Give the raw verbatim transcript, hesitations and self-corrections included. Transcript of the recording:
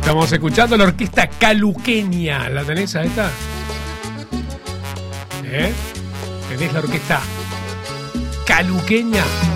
Estamos escuchando la orquesta caluqueña. ¿La tenés a esta? ¿Eh? ¿Tenés la orquesta caluqueña?